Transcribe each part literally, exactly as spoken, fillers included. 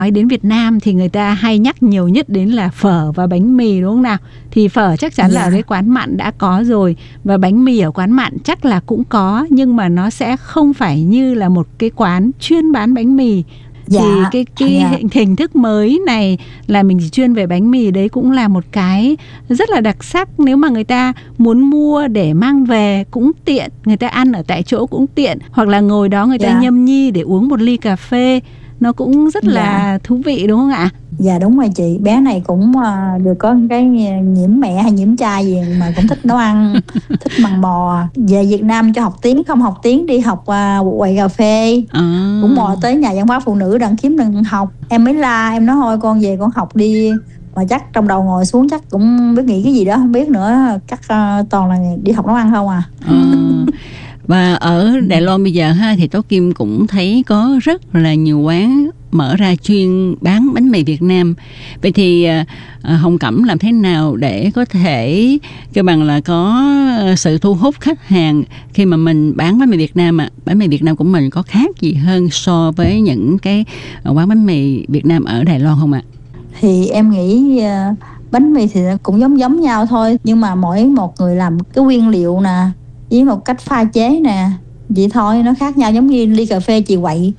Nói đến Việt Nam thì người ta hay nhắc nhiều nhất đến là phở và bánh mì, đúng không nào? Thì phở chắc chắn Dạ. là cái quán mặn đã có rồi, và bánh mì ở quán mặn chắc là cũng có, nhưng mà nó sẽ không phải như là một cái quán chuyên bán bánh mì. Dạ. Thì cái, cái Dạ. hình, hình thức mới này là mình chỉ chuyên về bánh mì, đấy cũng là một cái rất là đặc sắc. Nếu mà người ta muốn mua để mang về cũng tiện, người ta ăn ở tại chỗ cũng tiện, hoặc là ngồi đó người ta Dạ. nhâm nhi để uống một ly cà phê, nó cũng rất Dạ. là thú vị, đúng không ạ? Dạ đúng rồi chị, bé này cũng uh, được có cái nhiễm mẹ hay nhiễm cha gì mà cũng thích nấu ăn, thích mằn mò. Về Việt Nam cho học tiếng, không học tiếng đi học uh, quầy cà phê, à. cũng mò tới nhà văn hóa phụ nữ đặng kiếm đặng học. Em mới la, em nói thôi con về con học đi, mà chắc trong đầu ngồi xuống chắc cũng biết nghĩ cái gì đó không biết nữa, chắc uh, toàn là đi học nấu ăn không à. à. Và ở Đài Loan bây giờ ha, thì Tố Kim cũng thấy có rất là nhiều quán mở ra chuyên bán bánh mì Việt Nam. Vậy thì à, Hồng Cẩm làm thế nào để có thể kêu bằng là có sự thu hút khách hàng khi mà mình bán bánh mì Việt Nam ạ? À? Bánh mì Việt Nam của mình có khác gì hơn so với những cái quán bánh mì Việt Nam ở Đài Loan không ạ? À? Thì em nghĩ uh, bánh mì thì cũng giống giống nhau thôi, nhưng mà mỗi một người làm cái nguyên liệu nè, với một cách pha chế nè, vậy thôi, nó khác nhau. Giống như ly cà phê chị quậy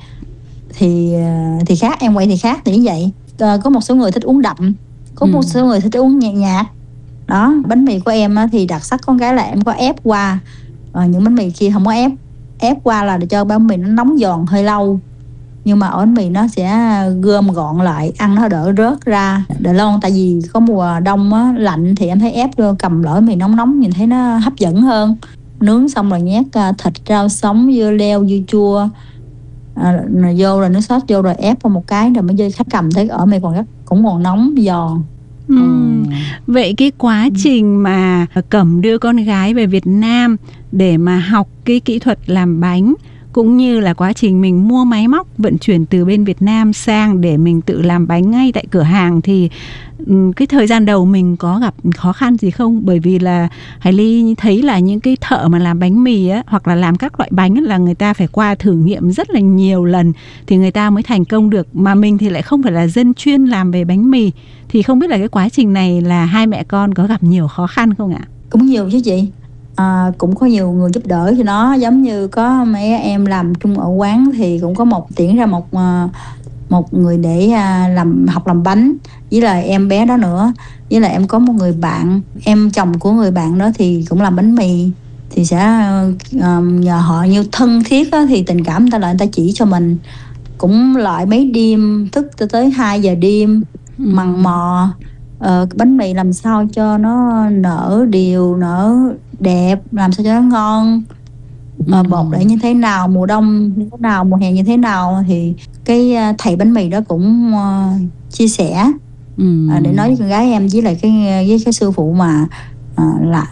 thì thì khác, em quậy thì khác, thì như vậy. Có một số người thích uống đậm, có một ừ. số người thích uống nhạt nhạt. Đó, bánh mì của em thì đặc sắc con cái là em có ép qua, à, những bánh mì kia không có ép. Ép qua là để cho bánh mì nó nóng giòn hơi lâu, nhưng mà ở bánh mì nó sẽ gom gọn lại, ăn nó đỡ rớt ra. Đài Loan tại vì có mùa đông á, lạnh thì em thấy ép vô cầm lỡ mì nóng nóng nhìn thấy nó hấp dẫn hơn. Nướng xong rồi nhét thịt, rau sống, dưa leo, dưa chua à, rồi vô rồi nước sốt vô rồi ép vào một cái rồi mới khách cầm thấy ở mì còn rất cũng còn nóng giòn. Ừ. Ừ. Vậy cái quá trình mà Cẩm đưa con gái về Việt Nam để mà học cái kỹ thuật làm bánh, cũng như là quá trình mình mua máy móc vận chuyển từ bên Việt Nam sang để mình tự làm bánh ngay tại cửa hàng, thì cái thời gian đầu mình có gặp khó khăn gì không? Bởi vì là Hải Ly thấy là những cái thợ mà làm bánh mì á, hoặc là làm các loại bánh á, là người ta phải qua thử nghiệm rất là nhiều lần thì người ta mới thành công được. Mà mình thì lại không phải là dân chuyên làm về bánh mì, thì không biết là cái quá trình này là hai mẹ con có gặp nhiều khó khăn không ạ? Cũng nhiều chứ chị. À, cũng có nhiều người giúp đỡ cho nó, giống như có mấy em làm chung ở quán thì cũng có một tuyển ra một một người để làm học làm bánh, với là em bé đó nữa, với là em có một người bạn, em chồng của người bạn đó thì cũng làm bánh mì, thì sẽ uh, nhờ họ như thân thiết á, thì tình cảm người ta lại người ta chỉ cho mình, cũng lại mấy đêm thức tới hai giờ đêm mằn mò uh, bánh mì làm sao cho nó nở đều, nở đẹp, làm sao cho nó ngon, uh, bột để như thế nào, mùa đông như thế nào, mùa hè như thế nào. Thì cái uh, thầy bánh mì đó cũng uh, chia sẻ ừ. uh, để nói với con gái em với lại cái với cái sư phụ mà uh, là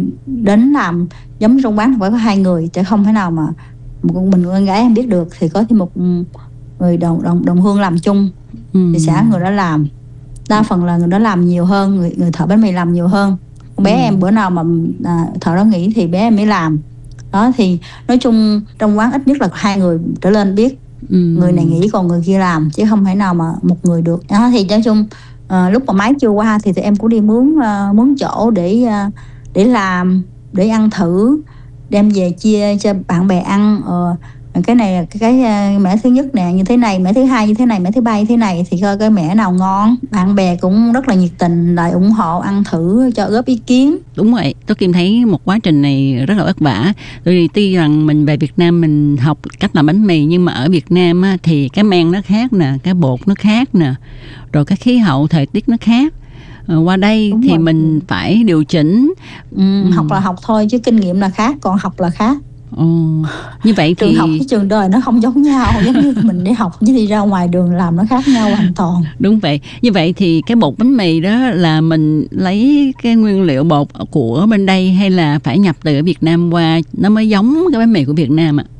đến làm giống trong quán phải có hai người, chứ không thể nào mà một mình con gái em biết được, thì có thêm một người đồng đồng đồng hương làm chung ừ. thì sẽ người đó làm, đa phần là người đó làm nhiều hơn, người người thợ bánh mì làm nhiều hơn. Con bé ừ. em bữa nào mà à, thợ đó nghỉ thì bé em mới làm. Đó thì nói chung trong quán ít nhất là hai người trở lên biết, ừ. người này nghỉ còn người kia làm, chứ không thể nào mà một người được. Đó thì nói chung à, lúc mà máy chưa qua thì, thì em cũng đi mướn uh, mướn chỗ để uh, để làm, để ăn thử, đem về chia cho bạn bè ăn. uh, cái này là cái, cái mẻ thứ nhất nè như thế này, mẻ thứ hai như thế này, mẻ thứ ba như thế này, thì coi cái mẻ nào ngon. Bạn bè cũng rất là nhiệt tình lại ủng hộ ăn thử, cho góp ý kiến. Đúng vậy, tôi Kim thấy một quá trình này rất là vất vả. Bởi vì tuy rằng mình về Việt Nam mình học cách làm bánh mì, nhưng mà ở Việt Nam á, thì cái men nó khác nè, cái bột nó khác nè, rồi cái khí hậu thời tiết nó khác. Qua đây đúng thì rồi. Mình phải điều chỉnh. ừ, ừ. Học là học thôi chứ kinh nghiệm là khác, còn học là khác. Ồ, như vậy thì trường học với trường đời nó không giống nhau, giống như mình đi học với đi ra ngoài đường làm nó khác nhau hoàn toàn. Đúng vậy. Như vậy thì cái bột bánh mì đó là mình lấy cái nguyên liệu bột của bên đây, hay là phải nhập từ ở Việt Nam qua nó mới giống cái bánh mì của Việt Nam ạ?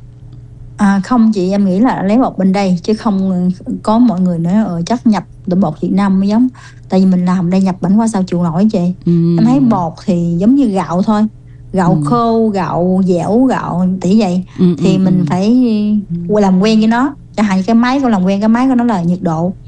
À, không chị, em nghĩ là lấy bột bên đây chứ không có mọi người nói ở chắc nhập từ bột Việt Nam mới giống. Tại vì mình làm đây nhập bánh qua sao chịu nổi chị. ừ. Em thấy bột thì giống như gạo thôi, gạo ừ. khô, gạo dẻo, gạo tỉ vậy ừ, thì ừ, mình ừ. phải làm quen với nó. Chẳng hạn như cái máy con làm quen cái máy của nó là nhiệt độ